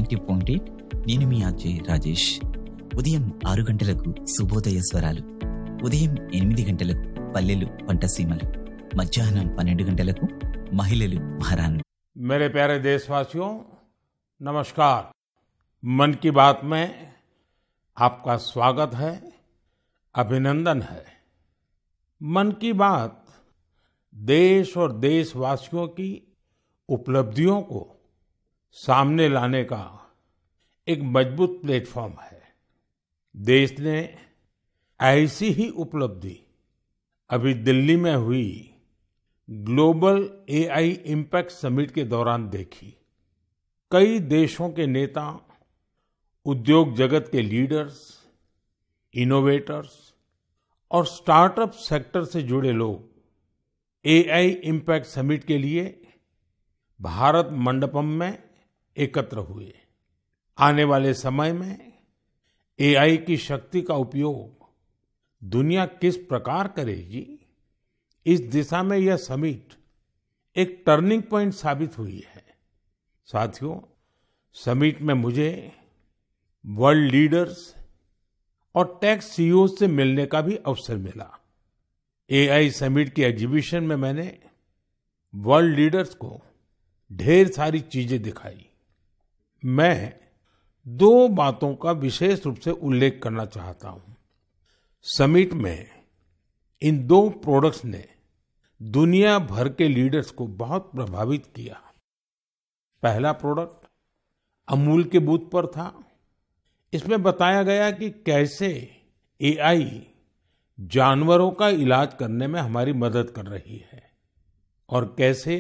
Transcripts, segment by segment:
90.8 నేను మీ ఆర్జే రాజేష్. ఉదయం 6 గంటలకు శుభోదయ స్వరాలు, ఉదయం 8 గంటలకు పల్లెలు పంటసీమలు, మధ్యాహ్నం 12 గంటలకు మహిళలు మహారాణులు. मेरे प्यारे देशवासियों, नमस्कार। मन की बात में आपका स्वागत है, अभिनंदन है। मन की बात देश और देशवासियों की उपलब्धियों को सामने लाने का एक मजबूत प्लेटफॉर्म है। देश ने ऐसी ही उपलब्धि अभी दिल्ली में हुई ग्लोबल एआई इम्पैक्ट समिट के दौरान देखी। कई देशों के नेता, उद्योग जगत के लीडर्स, इनोवेटर्स और स्टार्टअप सेक्टर से जुड़े लोग एआई इम्पैक्ट समिट के लिए भारत मंडपम में एकत्र हुए। आने वाले समय में एआई की शक्ति का उपयोग दुनिया किस प्रकार करेगी, इस दिशा में यह समिट एक टर्निंग पॉइंट साबित हुई है। साथियों, समिट में मुझे वर्ल्ड लीडर्स और टेक सीईओ से मिलने का भी अवसर मिला। एआई समिट की एग्जीबिशन में मैंने वर्ल्ड लीडर्स को ढेर सारी चीजें दिखाई। मैं दो बातों का विशेष रूप से उल्लेख करना चाहता हूं। समिट में इन दो प्रोडक्ट्स ने दुनिया भर के लीडर्स को बहुत प्रभावित किया। पहला प्रोडक्ट अमूल के बूथ पर था। इसमें बताया गया कि कैसे एआई जानवरों का इलाज करने में हमारी मदद कर रही है और कैसे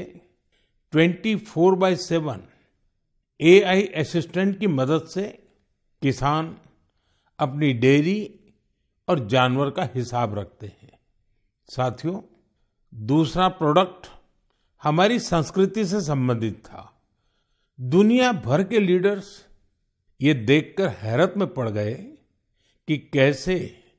24/7 एआई असिस्टेंट की मदद से किसान अपनी डेयरी और जानवर का हिसाब रखते हैं। साथियों, दूसरा प्रोडक्ट हमारी संस्कृति से संबंधित था। दुनिया भर के लीडर्स ये देखकर हैरत में पड़ गए कि कैसे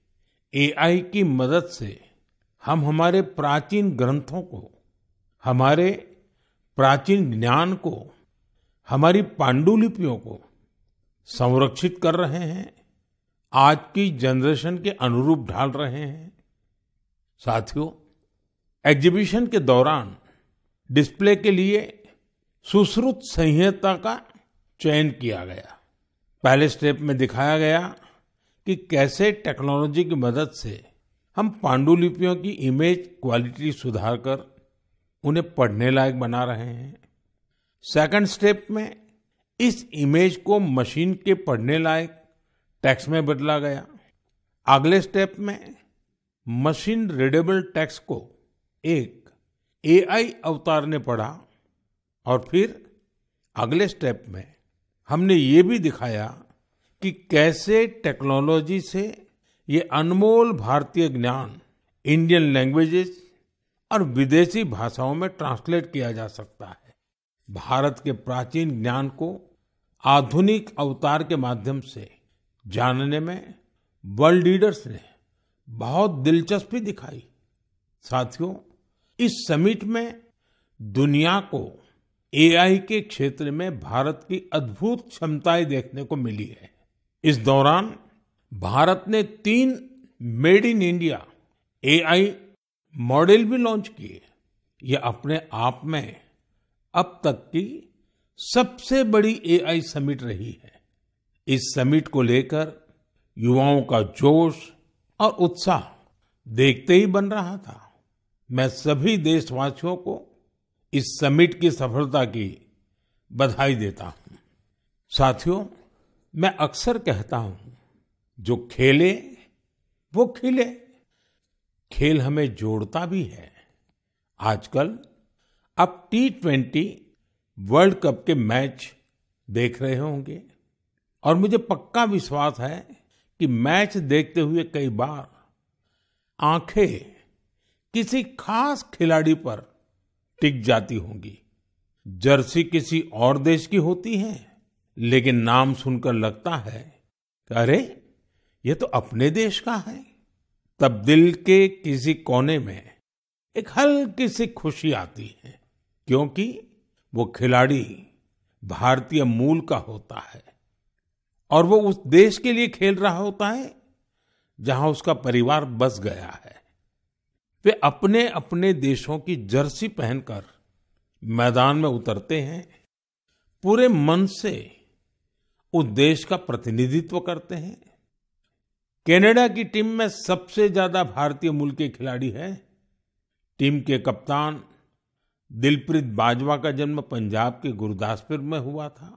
एआई की मदद से हम हमारे प्राचीन ग्रंथों को, हमारे प्राचीन ज्ञान को, हमारी पांडुलिपियों को संरक्षित कर रहे हैं, आज की जनरेशन के अनुरूप ढाल रहे हैं। साथियों, एग्जीबिशन के दौरान डिस्प्ले के लिए सुश्रुत संहिता का चयन किया गया। पहले स्टेप में दिखाया गया कि कैसे टेक्नोलॉजी की मदद से हम पांडुलिपियों की इमेज क्वालिटी सुधारकर उन्हें पढ़ने लायक बना रहे हैं। सेकंड स्टेप में इस इमेज को मशीन के पढ़ने लायक टेक्स्ट में बदला गया। अगले स्टेप में मशीन रीडेबल टेक्स्ट को एक एआई अवतार ने पढ़ा और फिर अगले स्टेप में हमने ये भी दिखाया कि कैसे टेक्नोलॉजी से ये अनमोल भारतीय ज्ञान इंडियन लैंग्वेजेस और विदेशी भाषाओं में ट्रांसलेट किया जा सकता है। भारत के प्राचीन ज्ञान को आधुनिक अवतार के माध्यम से जानने में वर्ल्ड लीडर्स ने बहुत दिलचस्पी दिखाई। साथियों, इस समिट में दुनिया को एआई के क्षेत्र में भारत की अद्भुत क्षमताएं देखने को मिली है। इस दौरान भारत ने 3 made in India AI model भी लॉन्च किए। ये अपने आप में अब तक की सबसे बड़ी एआई समिट रही है। इस समिट को लेकर युवाओं का जोश और उत्साह देखते ही बन रहा था। मैं सभी देशवासियों को इस समिट की सफलता की बधाई देता हूं। साथियों, मैं अक्सर कहता हूं, जो खेले वो खिले। खेल हमें जोड़ता भी है। आजकल आप T20 वर्ल्ड कप के मैच देख रहे होंगे और मुझे पक्का विश्वास है कि मैच देखते हुए कई बार आंखें किसी खास खिलाड़ी पर टिक जाती होंगी। जर्सी किसी और देश की होती है, लेकिन नाम सुनकर लगता है कि अरे, ये तो अपने देश का है। तब दिल के किसी कोने में एक हल्की सी खुशी आती है, क्योंकि वो खिलाड़ी भारतीय मूल का होता है और वो उस देश के लिए खेल रहा होता है जहां उसका परिवार बस गया है। वे अपने अपने देशों की जर्सी पहनकर मैदान में उतरते हैं, पूरे मन से उस देश का प्रतिनिधित्व करते हैं। कनाडा की टीम में सबसे ज्यादा भारतीय मूल के खिलाड़ी हैं। टीम के कप्तान दिलप्रीत बाजवा का जन्म पंजाब के गुरदासपुर में हुआ था।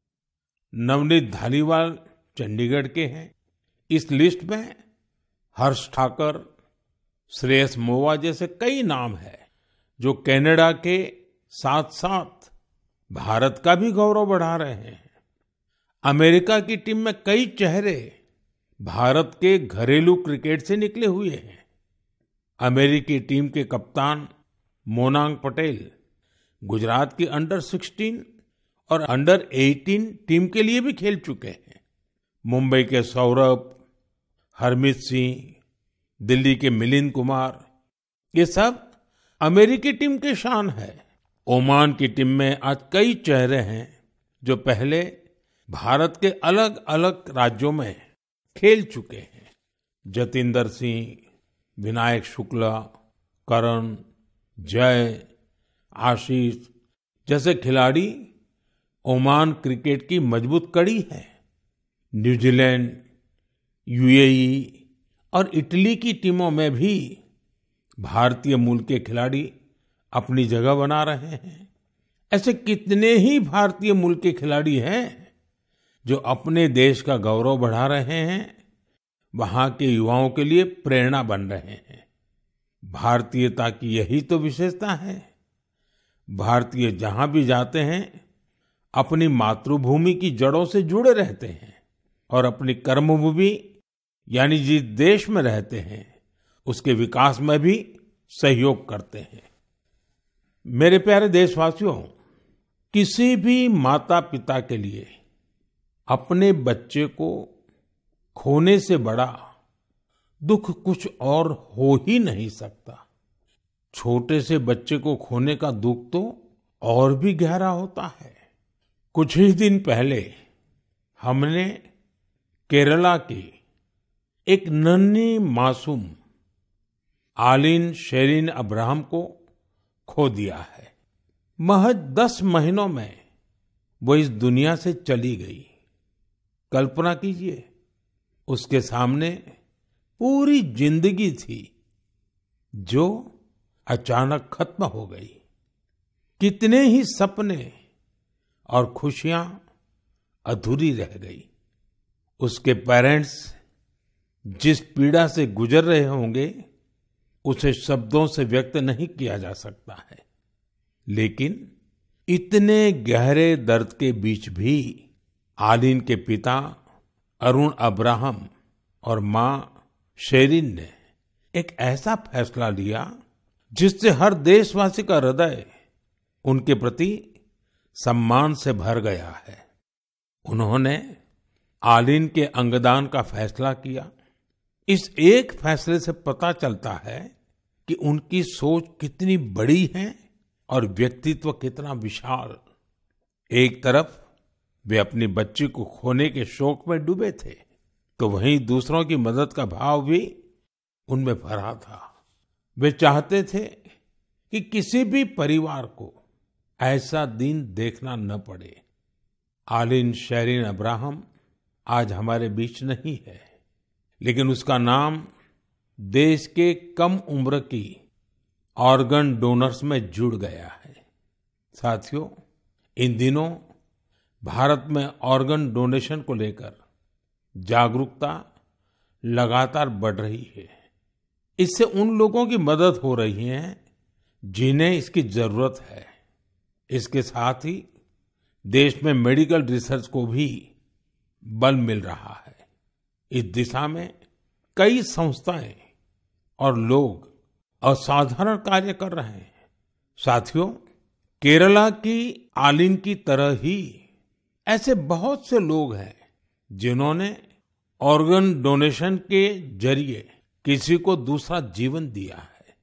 नवनीत धालीवाल चंडीगढ़ के हैं। इस लिस्ट में हर्ष ठाकर, श्रेयस मोवा जैसे कई नाम हैं जो कनाडा के साथ साथ भारत का भी गौरव बढ़ा रहे हैं। अमेरिका की टीम में कई चेहरे भारत के घरेलू क्रिकेट से निकले हुए हैं। अमेरिकी टीम के कप्तान मोनांग पटेल गुजरात की अंडर-16 और अंडर-18 टीम के लिए भी खेल चुके हैं। मुंबई के सौरभ, हरमीत सिंह, दिल्ली के मिलिंद कुमार, ये सब अमेरिकी टीम के शान है। ओमान की टीम में आज कई चेहरे हैं जो पहले भारत के अलग अलग राज्यों में खेल चुके हैं। जतिंदर सिंह, विनायक शुक्ला, करण, जय, आशीष जैसे खिलाड़ी ओमान क्रिकेट की मजबूत कड़ी है। न्यूजीलैंड, यूएई और इटली की टीमों में भी भारतीय मूल के खिलाड़ी अपनी जगह बना रहे हैं। ऐसे कितने ही भारतीय मूल के खिलाड़ी हैं जो अपने देश का गौरव बढ़ा रहे हैं, वहां के युवाओं के लिए प्रेरणा बन रहे हैं। भारतीयता की यही तो विशेषता है। भारतीय जहां भी जाते हैं अपनी मातृभूमि की जड़ों से जुड़े रहते हैं और अपनी कर्मभूमि यानी जिस देश में रहते हैं उसके विकास में भी सहयोग करते हैं। मेरे प्यारे देशवासियों, किसी भी माता पिता के लिए अपने बच्चे को खोने से बड़ा दुख कुछ और हो ही नहीं सकता। छोटे से बच्चे को खोने का दुख तो और भी गहरा होता है। कुछ ही दिन पहले हमने केरला की एक नन्ही मासूम आलिन शेरिन अब्राहम को खो दिया है। महज 10 महीनों में वो इस दुनिया से चली गई। कल्पना कीजिए, उसके सामने पूरी जिंदगी थी जो अचानक खत्म हो गई। कितने ही सपने और खुशियां अधूरी रह गई। उसके पेरेंट्स जिस पीड़ा से गुजर रहे होंगे उसे शब्दों से व्यक्त नहीं किया जा सकता है। लेकिन इतने गहरे दर्द के बीच भी आलिन के पिता अरुण अब्राहम और मां शेरिन ने एक ऐसा फैसला लिया जिससे हर देशवासी का हृदय उनके प्रति सम्मान से भर गया है। उन्होंने आलिन के अंगदान का फैसला किया। इस एक फैसले से पता चलता है कि उनकी सोच कितनी बड़ी है और व्यक्तित्व कितना विशाल। एक तरफ वे अपनी बच्ची को खोने के शोक में डूबे थे, तो वहीं दूसरों की मदद का भाव भी उनमें भरा था। वे चाहते थे कि किसी भी परिवार को ऐसा दिन देखना न पड़े। आलिन शेरिन अब्राहम आज हमारे बीच नहीं है, लेकिन उसका नाम देश के कम उम्र की ऑर्गन डोनर्स में जुड़ गया है। साथियों, इन दिनों भारत में ऑर्गन डोनेशन को लेकर जागरूकता लगातार बढ़ रही है। इससे उन लोगों की मदद हो रही है जिन्हें इसकी जरूरत है। इसके साथ ही देश में मेडिकल रिसर्च को भी बल मिल रहा है। इस दिशा में कई संस्थाएं और लोग असाधारण कार्य कर रहे हैं। साथियों, केरला की आलिन की तरह ही ऐसे बहुत से लोग हैं जिन्होंने ऑर्गन डोनेशन के जरिए किसी को दूसरा जीवन दिया है।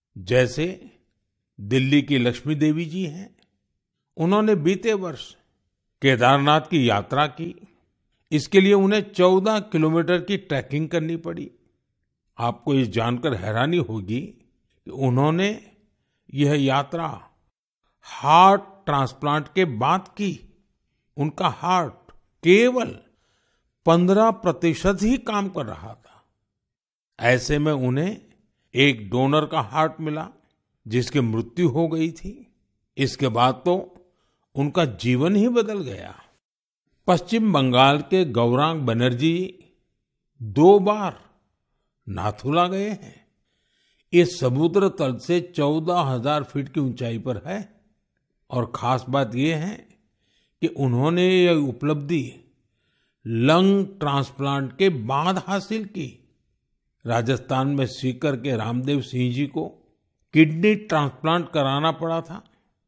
जैसे दिल्ली की लक्ष्मी देवी जी हैं। उन्होंने बीते वर्ष केदारनाथ की यात्रा की। इसके लिए उन्हें 14 किलोमीटर की ट्रैकिंग करनी पड़ी। आपको ये जानकर हैरानी होगी कि उन्होंने यह यात्रा हार्ट ट्रांसप्लांट के बाद की। उनका हार्ट केवल 15% ही काम कर रहा था। ऐसे में उन्हें एक डोनर का हार्ट मिला, जिसकी मृत्यु हो गई थी। इसके बाद तो उनका जीवन ही बदल गया। पश्चिम बंगाल के गौरांग बनर्जी 2 बार नाथुला गए हैं। ये समुद्र तल से 14,000 फीट की ऊंचाई पर है। और खास बात यह है कि उन्होंने यह उपलब्धि लंग ट्रांसप्लांट के बाद हासिल की। राजस्थान में सीकर के रामदेव सिंह जी को किडनी ट्रांसप्लांट कराना पड़ा था।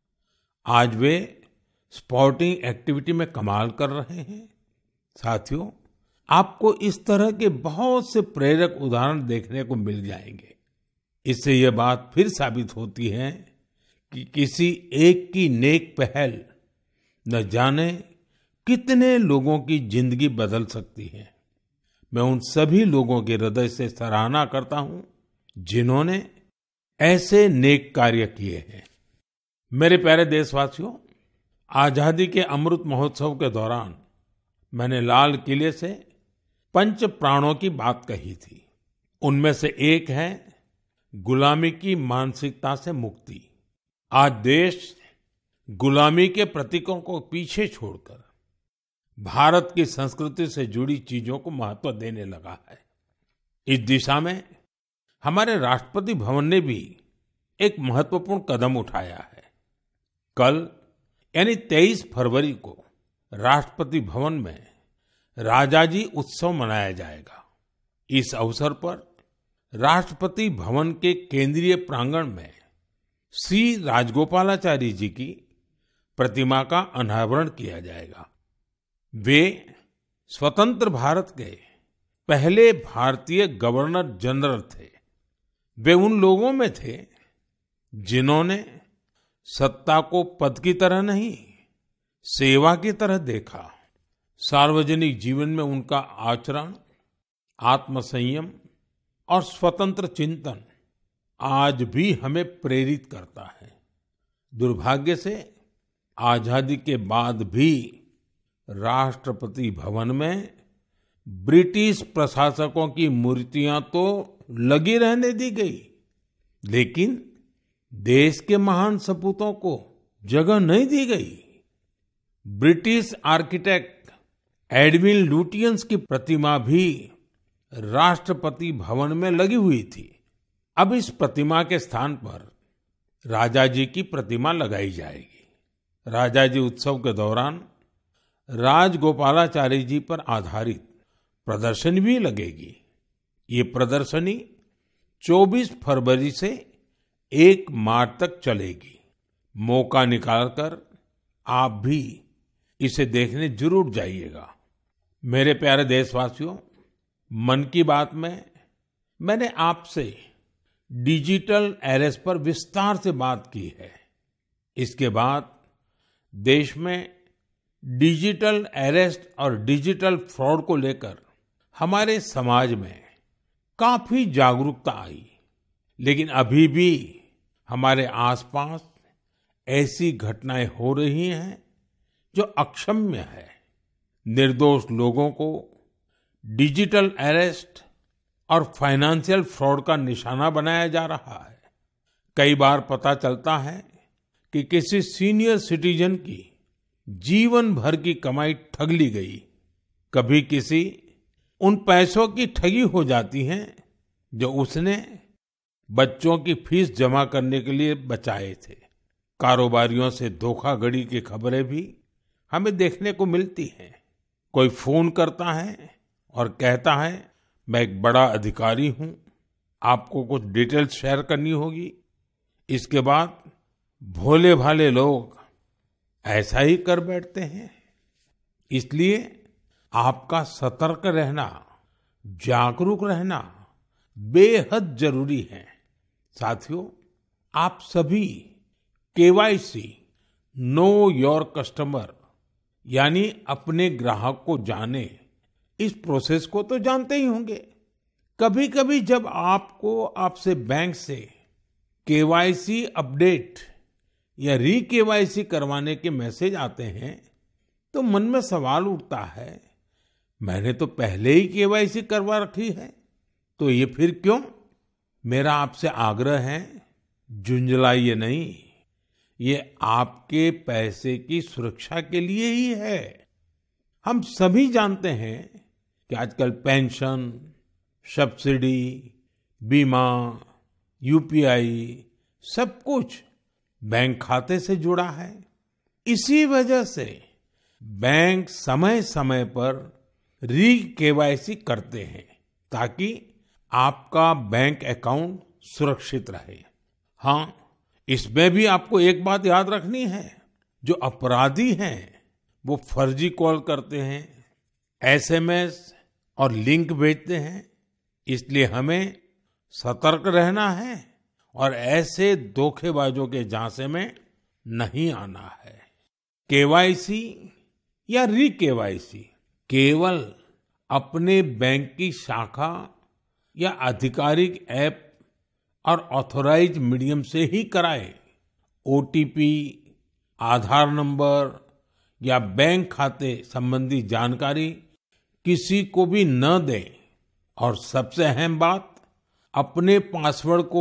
आज वे स्पोर्टिंग एक्टिविटी में कमाल कर रहे हैं। साथियों, आपको इस तरह के बहुत से प्रेरक उदाहरण देखने को मिल जाएंगे। इससे यह बात फिर साबित होती है कि किसी एक की नेक पहल न जाने कितने लोगों की जिंदगी बदल सकती है। मैं उन सभी लोगों के हृदय से सराहना करता हूं जिन्होंने ऐसे नेक कार्य किए हैं। मेरे प्यारे देशवासियों, आजादी के अमृत महोत्सव के दौरान मैंने लाल किले से पंच प्राणों की बात कही थी। उनमें से एक है गुलामी की मानसिकता से मुक्ति। आज देश गुलामी के प्रतीकों को पीछे छोड़कर भारत की संस्कृति से जुड़ी चीजों को महत्व देने लगा है। इस दिशा में हमारे राष्ट्रपति भवन ने भी एक महत्वपूर्ण कदम उठाया है। कल यानी 23 फरवरी को राष्ट्रपति भवन में राजाजी उत्सव मनाया जाएगा। इस अवसर पर राष्ट्रपति भवन के केंद्रीय प्रांगण में श्री राजगोपालाचारी जी की प्रतिमा का अनावरण किया जाएगा। वे स्वतंत्र भारत के पहले भारतीय गवर्नर जनरल थे। वे उन लोगों में थे जिन्होंने सत्ता को पद की तरह नहीं, सेवा की तरह देखा। सार्वजनिक जीवन में उनका आचरण, आत्मसंयम और स्वतंत्र चिंतन आज भी हमें प्रेरित करता है। दुर्भाग्य से आजादी के बाद भी राष्ट्रपति भवन में ब्रिटिश प्रशासकों की मूर्तियां तो लगी रहने दी गई, लेकिन देश के महान सपूतों को जगह नहीं दी गई। ब्रिटिश आर्किटेक्ट एडविन लुटियंस की प्रतिमा भी राष्ट्रपति भवन में लगी हुई थी। अब इस प्रतिमा के स्थान पर राजाजी की प्रतिमा लगाई जाएगी। राजाजी उत्सव के दौरान राजगोपालाचारी जी पर आधारित प्रदर्शनी भी लगेगी। ये प्रदर्शनी 24 फरवरी से 1 मार्च तक चलेगी। मौका निकालकर आप भी इसे देखने जरूर जाइएगा। मेरे प्यारे देशवासियों, मन की बात में मैंने आपसे डिजिटल अरेस्ट पर विस्तार से बात की है। इसके बाद देश में डिजिटल अरेस्ट और डिजिटल फ्रॉड को लेकर हमारे समाज में काफी जागरूकता आई, लेकिन अभी भी हमारे आसपास ऐसी घटनाएं हो रही हैं जो अक्षम्य है। निर्दोष लोगों को डिजिटल अरेस्ट और फाइनेंशियल फ्रॉड का निशाना बनाया जा रहा है। कई बार पता चलता है कि किसी सीनियर सिटीजन की जीवन भर की कमाई ठग ली गई। कभी किसी उन पैसों की ठगी हो जाती है जो उसने बच्चों की फीस जमा करने के लिए बचाए थे। कारोबारियों से धोखाधड़ी की खबरें भी हमें देखने को मिलती हैं। कोई फोन करता है और कहता है, मैं एक बड़ा अधिकारी हूं, आपको कुछ डिटेल्स शेयर करनी होगी। इसके बाद भोले भाले लोग ऐसा ही कर बैठते हैं। इसलिए आपका सतर्क रहना, जागरूक रहना बेहद जरूरी है। साथियों, आप सभी केवाईसी नो योर कस्टमर यानी अपने ग्राहक को जाने, इस प्रोसेस को तो जानते ही होंगे। कभी कभी जब आपको आपसे बैंक से केवाईसी अपडेट या री केवाईसी करवाने के मैसेज आते हैं तो मन में सवाल उठता है, मैंने तो पहले ही केवाईसी करवा रखी है, तो ये फिर क्यों? मेरा आपसे आग्रह है, झुंझलाइए नहीं, ये आपके पैसे की सुरक्षा के लिए ही है। हम सभी जानते हैं कि आजकल पेंशन, सब्सिडी, बीमा, यूपीआई सब कुछ बैंक खाते से जुड़ा है। इसी वजह से बैंक समय समय पर री केवाईसी करते हैं ताकि आपका बैंक अकाउंट सुरक्षित रहे। हाँ, इसमें भी आपको एक बात याद रखनी है, जो अपराधी हैं वो फर्जी कॉल करते हैं, एसएमएस और लिंक भेजते हैं, इसलिए हमें सतर्क रहना है और ऐसे धोखेबाजों के झांसे में नहीं आना है। केवाईसी या री केवाईसी केवल अपने बैंक की शाखा या आधिकारिक ऐप और ऑथराइज्ड मीडियम से ही कराएं। ओटीपी, आधार नंबर या बैंक खाते संबंधी जानकारी किसी को भी न दें और सबसे अहम बात, अपने पासवर्ड को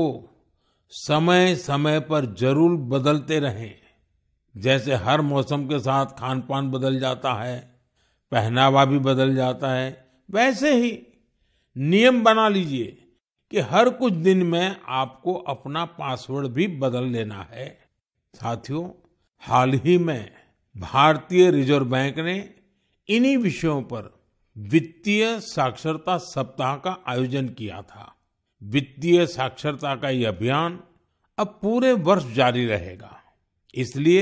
समय समय पर जरूर बदलते रहें। जैसे हर मौसम के साथ खान पान बदल जाता है, पहनावा भी बदल जाता है, वैसे ही नियम बना लीजिए कि हर कुछ दिन में आपको अपना पासवर्ड भी बदल लेना है। साथियों, हाल ही में भारतीय रिजर्व बैंक ने इन्हीं विषयों पर वित्तीय साक्षरता सप्ताह का आयोजन किया था। वित्तीय साक्षरता का ये अभियान अब पूरे वर्ष जारी रहेगा, इसलिए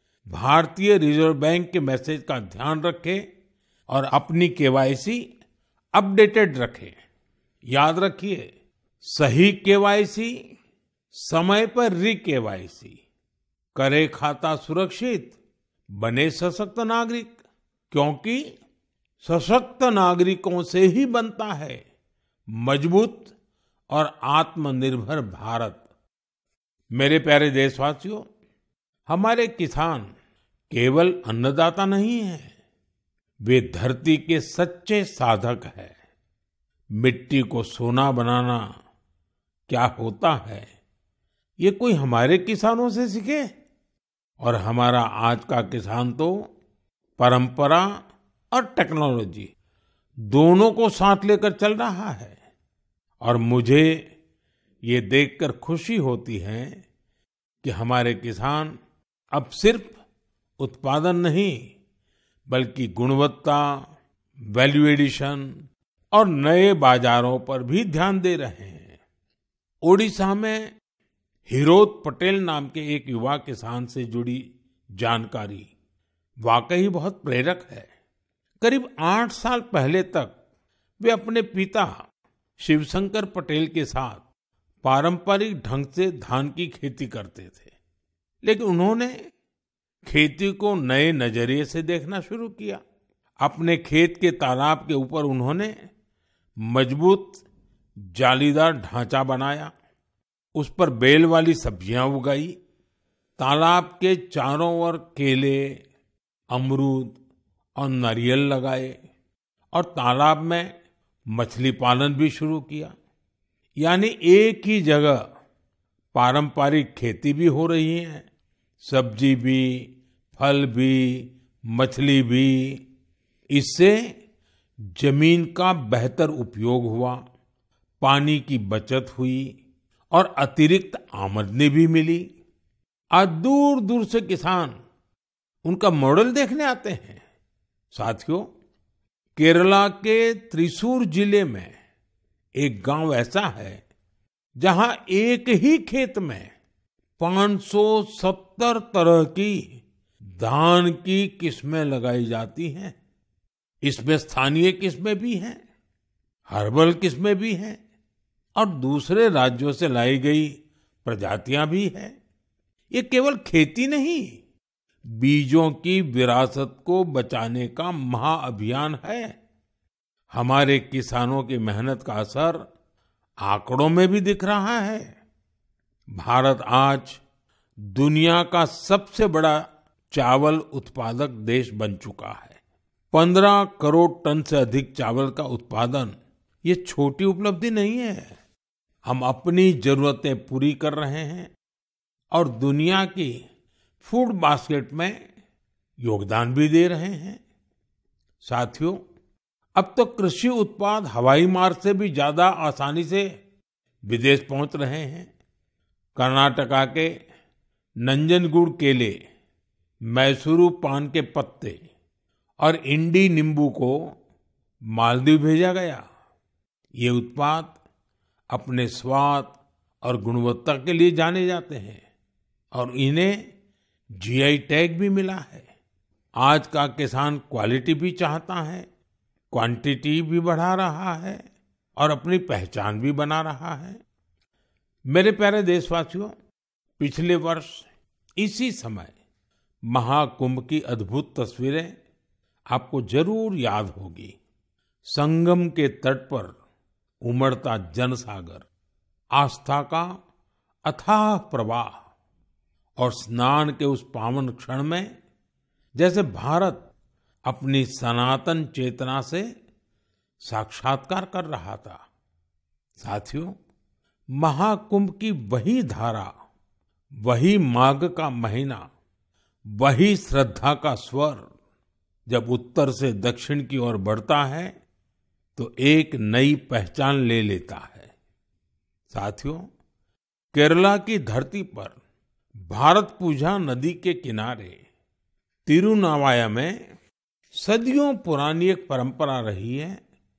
भारतीय रिजर्व बैंक के मैसेज का ध्यान रखें और अपनी केवाईसी अपडेटेड रखें। याद रखिए, सही केवाईसी, समय पर री केवाईसी, करे खाता सुरक्षित, बने सशक्त नागरिक, क्योंकि सशक्त नागरिकों से ही बनता है मजबूत और आत्मनिर्भर भारत। मेरे प्यारे देशवासियों, हमारे किसान केवल अन्नदाता नहीं हैं, वे धरती के सच्चे साधक हैं। मिट्टी को सोना बनाना क्या होता है, ये कोई हमारे किसानों से सीखे। और हमारा आज का किसान तो परंपरा और टेक्नोलॉजी दोनों को साथ लेकर चल रहा है। और मुझे ये देखकर खुशी होती है कि हमारे किसान अब सिर्फ उत्पादन नहीं, बल्कि गुणवत्ता, वैल्यू एडिशन और नए बाजारों पर भी ध्यान दे रहे हैं। ओडिशा में हिरोत पटेल नाम के एक युवा किसान से जुड़ी जानकारी वाकई बहुत प्रेरक है। करीब 8 साल पहले तक वे अपने पिता शिवशंकर पटेल के साथ पारंपरिक ढंग से धान की खेती करते थे, लेकिन उन्होंने खेती को नए नजरिए से देखना शुरू किया। अपने खेत के तालाब के ऊपर उन्होंने मजबूत जालीदार ढांचा बनाया, उस पर बेल वाली सब्जियां उगाई, तालाब के चारों ओर केले, अमरूद और नारियल लगाए और तालाब में मछली पालन भी शुरू किया। यानी एक ही जगह पारंपरिक खेती भी हो रही है, सब्जी भी, फल भी, मछली भी। इससे जमीन का बेहतर उपयोग हुआ, पानी की बचत हुई और अतिरिक्त आमदनी भी मिली। आज दूर दूर से किसान उनका मॉडल देखने आते हैं। साथियों, केरला के त्रिशूर जिले में एक गांव ऐसा है जहां एक ही खेत में 570 तरह की धान की किस्में लगाई जाती हैं। इसमें स्थानीय किस्में भी हैं, हर्बल किस्में भी हैं और दूसरे राज्यों से लाई गई प्रजातियां भी हैं। ये केवल खेती नहीं, बीजों की विरासत को बचाने का महाअभियान है। हमारे किसानों की मेहनत का असर आंकड़ों में भी दिख रहा है। भारत आज दुनिया का सबसे बड़ा चावल उत्पादक देश बन चुका है। 15 करोड़ टन से अधिक चावल का उत्पादन ये छोटी उपलब्धि नहीं है। हम अपनी जरूरतें पूरी कर रहे हैं और दुनिया की फूड बास्केट में योगदान भी दे रहे हैं। साथियों, अब तो कृषि उत्पाद हवाई मार्ग से भी ज्यादा आसानी से विदेश पहुंच रहे हैं। कर्नाटका के नंजनगुड केले, मैसूरू पान के पत्ते और इंडी नींबू को मालदीव भेजा गया। ये उत्पाद अपने स्वाद और गुणवत्ता के लिए जाने जाते हैं और इन्हें जीआई टैग भी मिला है। आज का किसान क्वालिटी भी चाहता है, क्वांटिटी भी बढ़ा रहा है और अपनी पहचान भी बना रहा है। मेरे प्यारे देशवासियों, पिछले वर्ष इसी समय महाकुंभ की अद्भुत तस्वीरें आपको जरूर याद होगी। संगम के तट पर उमड़ता जनसागर, आस्था का अथाह प्रवाह और स्नान के उस पावन क्षण में जैसे भारत अपनी सनातन चेतना से साक्षात्कार कर रहा था। साथियों, महाकुंभ की वही धारा, वही माघ का महीना, वही श्रद्धा का स्वर जब उत्तर से दक्षिण की ओर बढ़ता है तो एक नई पहचान ले लेता है। साथियों, केरला की धरती पर भारतपुझा नदी के किनारे तिरुनावाया में सदियों पुरानी एक परंपरा रही है,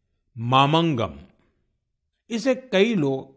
मामंगम। इसे कई लोग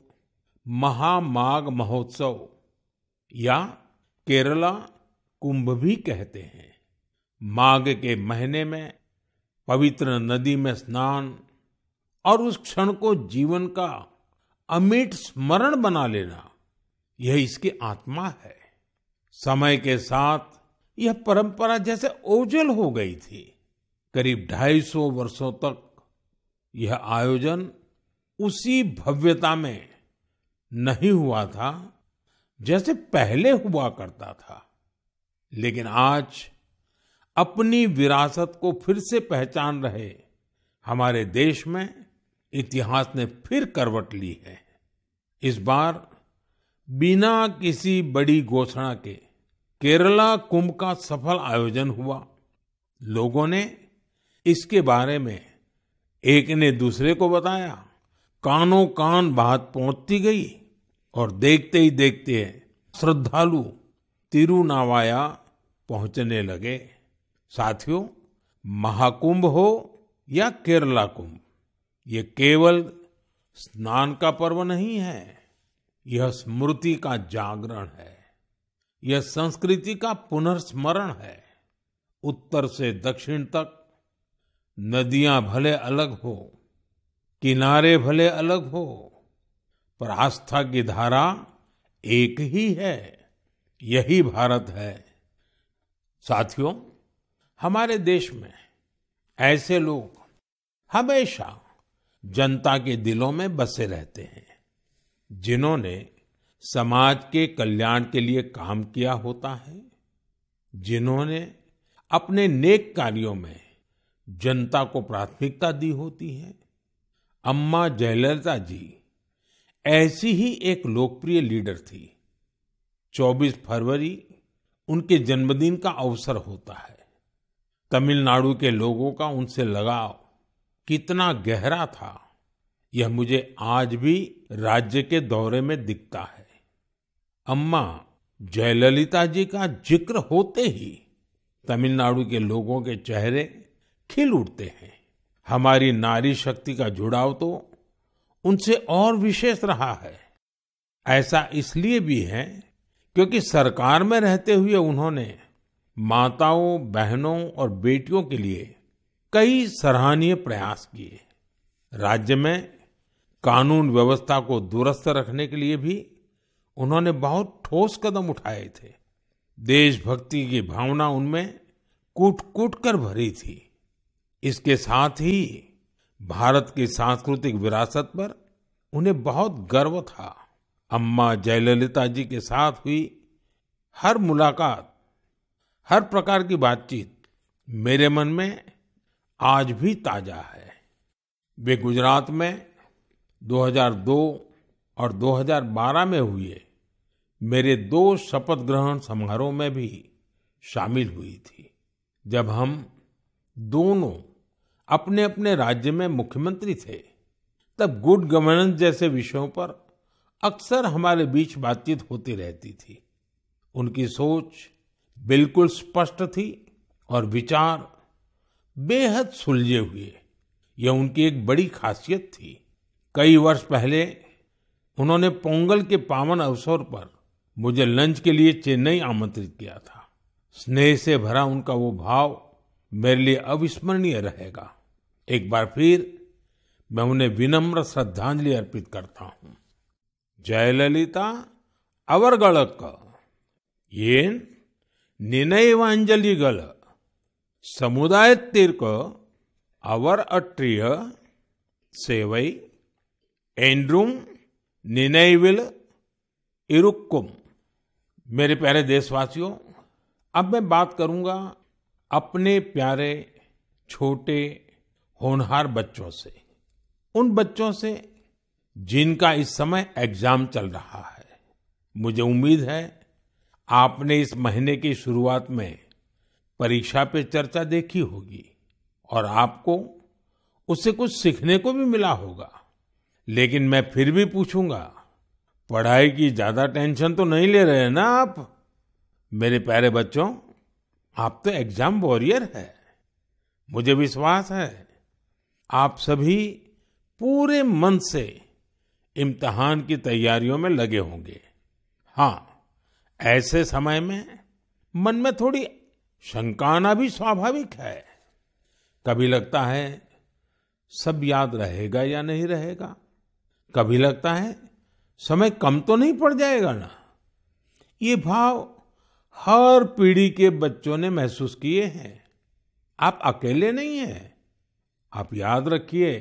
महामाघ महोत्सव या केरला कुंभ भी कहते हैं। माघ के महीने में पवित्र नदी में स्नान और उस क्षण को जीवन का अमिट स्मरण बना लेना, यह इसकी आत्मा है। समय के साथ यह परंपरा जैसे ओझल हो गई थी। करीब 250 वर्षों तक यह आयोजन उसी भव्यता में नहीं हुआ था जैसे पहले हुआ करता था। लेकिन आज अपनी विरासत को फिर से पहचान रहे हमारे देश में इतिहास ने फिर करवट ली है। इस बार बिना किसी बड़ी घोषणा के केरला कुंभ का सफल आयोजन हुआ। लोगों ने इसके बारे में एक ने दूसरे को बताया, कानों कान बात पहुंचती गई और देखते ही देखते श्रद्धालु तिरुनावाया पहुंचने लगे। साथियों, महाकुंभ हो या केरला कुंभ, ये केवल स्नान का पर्व नहीं है, यह स्मृति का जागरण है, यह संस्कृति का पुनर्स्मरण है। उत्तर से दक्षिण तक नदियां भले अलग हो, किनारे भले अलग हो, पर आस्था की धारा एक ही है, यही भारत है। साथियों, हमारे देश में ऐसे लोग हमेशा जनता के दिलों में बसे रहते हैं, जिन्होंने समाज के कल्याण के लिए काम किया होता है, जिन्होंने अपने नेक कार्यों में जनता को प्राथमिकता दी होती है। अम्मा जयललिता जी ऐसी ही एक लोकप्रिय लीडर थी। 24 फरवरी उनके जन्मदिन का अवसर होता है। तमिलनाडु के लोगों का उनसे लगाव कितना गहरा था, यह मुझे आज भी राज्य के दौरे में दिखता है। अम्मा जयललिता जी का जिक्र होते ही तमिलनाडु के लोगों के चेहरे खिल उठते हैं। हमारी नारी शक्ति का जुड़ाव तो उनसे और विशेष रहा है। ऐसा इसलिए भी है क्योंकि सरकार में रहते हुए उन्होंने माताओं, बहनों और बेटियों के लिए कई सराहनीय प्रयास किए। राज्य में कानून व्यवस्था को दुरुस्त रखने के लिए भी उन्होंने बहुत ठोस कदम उठाए थे। देशभक्ति की भावना उनमें कूट-कूट कर भरी थी। इसके साथ ही भारत की सांस्कृतिक विरासत पर उन्हें बहुत गर्व था। अम्मा जयललिता जी के साथ हुई हर मुलाकात, हर प्रकार की बातचीत मेरे मन में आज भी ताजा है। वे गुजरात में 2002 और 2012 में हुए मेरे 2 शपथ ग्रहण समारोह में भी शामिल हुई थी, जब हम दोनों अपने अपने राज्य में मुख्यमंत्री थे। तब गुड गवर्नेंस जैसे विषयों पर अक्सर हमारे बीच बातचीत होती रहती थी। उनकी सोच बिल्कुल स्पष्ट थी और विचार बेहद सुलझे हुए। यह उनकी एक बड़ी खासियत थी। कई वर्ष पहले उन्होंने पोंगल के पावन अवसर पर मुझे लंच के लिए चेन्नई आमंत्रित किया था। स्नेह से भरा उनका वो भाव मेरे लिए अविस्मरणीय रहेगा। एक बार फिर मैं उन्हें विनम्र श्रद्धांजलि अर्पित करता हूँ। जयललिता अवरगड़क येन निनैवांजलिगल समुदायत्तिर्क अवर अट्रिय सेवै एंड्रुम निनैविल इरुक्कुम। मेरे प्यारे देशवासियों, अब मैं बात करूंगा अपने प्यारे छोटे होनहार बच्चों से, उन बच्चों से जिनका इस समय एग्जाम चल रहा है। मुझे उम्मीद है आपने इस महीने की शुरुआत में परीक्षा पे चर्चा देखी होगी और आपको उससे कुछ सीखने को भी मिला होगा। लेकिन मैं फिर भी पूछूंगा, पढ़ाई की ज्यादा टेंशन तो नहीं ले रहे ना आप? मेरे प्यारे बच्चों, आप तो एग्जाम वॉरियर है। मुझे विश्वास है आप सभी पूरे मन से इम्तिहान की तैयारियों में लगे होंगे। हाँ, ऐसे समय में मन में थोड़ी शंका आना भी स्वाभाविक है। कभी लगता है सब याद रहेगा या नहीं रहेगा, कभी लगता है समय कम तो नहीं पड़ जाएगा ना। ये भाव हर पीढ़ी के बच्चों ने महसूस किए हैं। आप अकेले नहीं हैं। आप याद रखिए,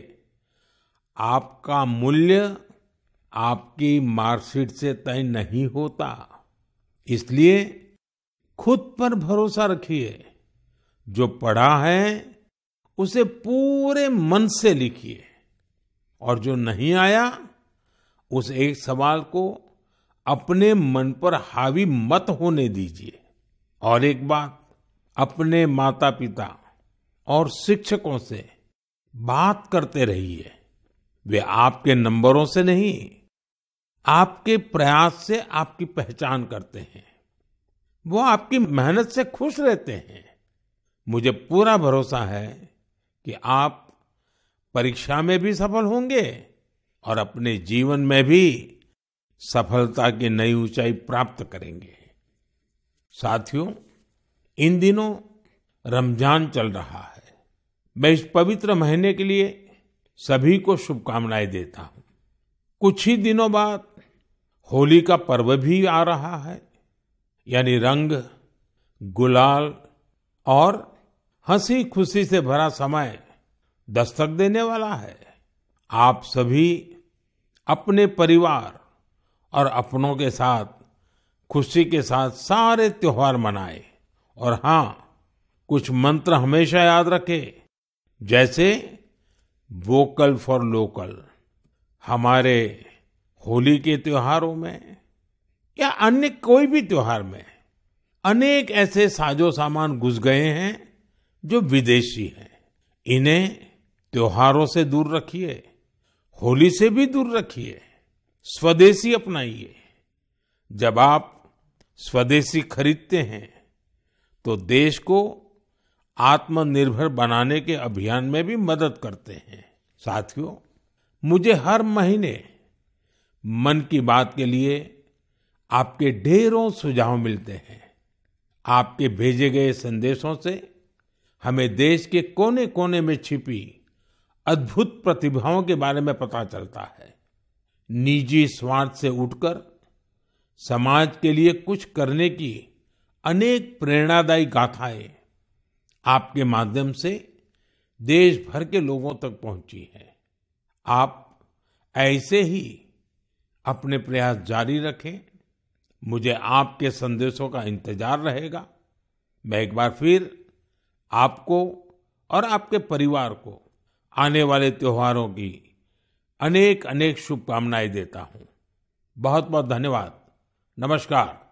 आपका मूल्य आपकी मार्कशीट से तय नहीं होता। इसलिए खुद पर भरोसा रखिए। जो पढ़ा है उसे पूरे मन से लिखिए और जो नहीं आया उस एक सवाल को अपने मन पर हावी मत होने दीजिए। और एक बात, अपने माता पिता और शिक्षकों से बात करते रहिए। वे आपके नंबरों से नहीं, आपके प्रयास से आपकी पहचान करते हैं। वो आपकी मेहनत से खुश रहते हैं। मुझे पूरा भरोसा है कि आप परीक्षा में भी सफल होंगे और अपने जीवन में भी सफलता की नई ऊंचाई प्राप्त करेंगे। साथियों, इन दिनों रमजान चल रहा है। मैं इस पवित्र महीने के लिए सभी को शुभकामनाएं देता हूं। कुछ ही दिनों बाद होली का पर्व भी आ रहा है, यानी रंग, गुलाल और हंसी खुशी से भरा समय दस्तक देने वाला है। आप सभी अपने परिवार और अपनों के साथ खुशी के साथ सारे त्योहार मनाएं। और हाँ, कुछ मंत्र हमेशा याद रखें, जैसे वोकल फॉर लोकल। हमारे होली के त्योहारों में या अन्य कोई भी त्योहार में अनेक ऐसे साजो सामान घुस गए हैं जो विदेशी हैं। इन्हें त्योहारों से दूर रखिए, होली से भी दूर रखिए, स्वदेशी अपनाइए। जब आप स्वदेशी खरीदते हैं तो देश को आत्मनिर्भर बनाने के अभियान में भी मदद करते हैं। साथियों, मुझे हर महीने मन की बात के लिए आपके ढेरों सुझाव मिलते हैं। आपके भेजे गए संदेशों से हमें देश के कोने कोने में छिपी अद्भुत प्रतिभाओं के बारे में पता चलता है। निजी स्वार्थ से उठकर समाज के लिए कुछ करने की अनेक प्रेरणादायी गाथाएं आपके माध्यम से देश भर के लोगों तक पहुंची है। आप ऐसे ही अपने प्रयास जारी रखें। मुझे आपके संदेशों का इंतजार रहेगा। मैं एक बार फिर आपको और आपके परिवार को आने वाले त्योहारों की अनेक अनेक शुभकामनाएं देता हूं। बहुत बहुत धन्यवाद। नमस्कार।